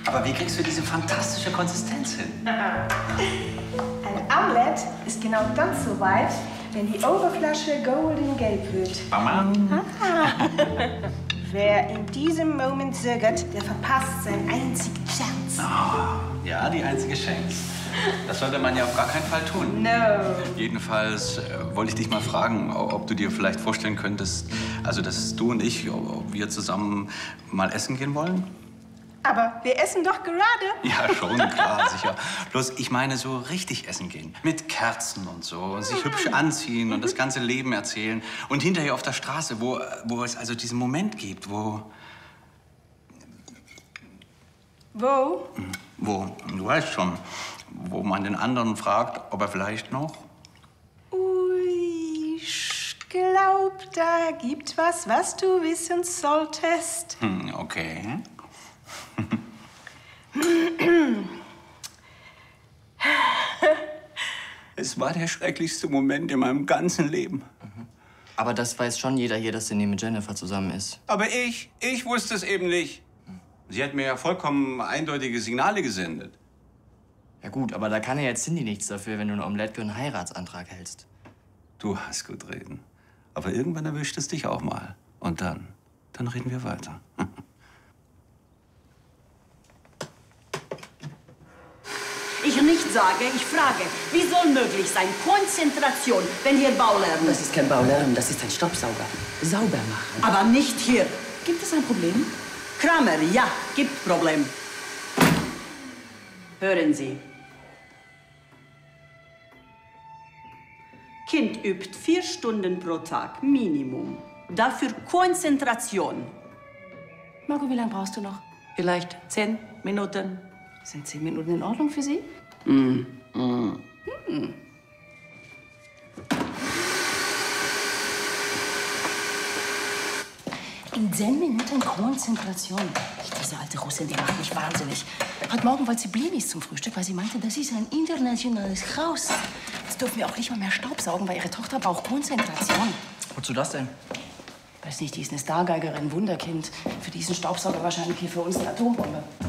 Aber wie kriegst du diese fantastische Konsistenz hin? Ein Omelett ist genau dann so weit, wenn die Oberfläche golden gelb wird. Mama? Wer in diesem Moment zögert, der verpasst seinen einzigen Chance. Oh, ja, die einzige Chance. Das sollte man ja auf gar keinen Fall tun. No. Jedenfalls wollte ich dich mal fragen, ob du dir vielleicht vorstellen könntest, also dass du und ich, ob wir zusammen mal essen gehen wollen? Aber wir essen doch gerade. Ja, schon, klar, sicher. Bloß, ich meine, so richtig essen gehen. Mit Kerzen und so. Und sich hübsch anziehen und das ganze Leben erzählen. Und hinterher auf der Straße, wo es also diesen Moment gibt, wo... Wo? Wo, du weißt schon, wo man den anderen fragt, ob er vielleicht noch... Ui, ich glaub, da gibt was du wissen solltest. Okay. Es war der schrecklichste Moment in meinem ganzen Leben. Aber das weiß schon jeder hier, dass Cindy mit Jennifer zusammen ist. Aber ich wusste es eben nicht. Sie hat mir ja vollkommen eindeutige Signale gesendet. Ja gut, aber da kann ja jetzt Cindy nichts dafür, wenn du eine Omelette für einen Heiratsantrag hältst. Du hast gut reden. Aber irgendwann erwischt es dich auch mal. Und dann reden wir weiter. Ich nicht sage, ich frage. Wie soll möglich sein? Konzentration, wenn hier Baulärm Das ist. ist kein Baulärm, das ist ein Staubsauger. Sauber machen. Aber nicht hier. Gibt es ein Problem? Kramer, ja, gibt Problem. Hören Sie. Kind übt 4 Stunden pro Tag, Minimum. Dafür Konzentration. Marco, wie lange brauchst du noch? Vielleicht 10 Minuten. Sind 10 Minuten in Ordnung für Sie? In 10 Minuten Konzentration. Diese alte Russin, die macht mich wahnsinnig. Heute Morgen wollte sie Blinis zum Frühstück, weil sie meinte, das ist ein internationales Haus. Jetzt dürfen wir auch nicht mal mehr Staubsaugen, weil ihre Tochter braucht Konzentration. Wozu das denn? Weiß nicht, die ist eine Stargeigerin, Wunderkind. Für diesen Staubsauger wahrscheinlich hier für uns eine Atombombe.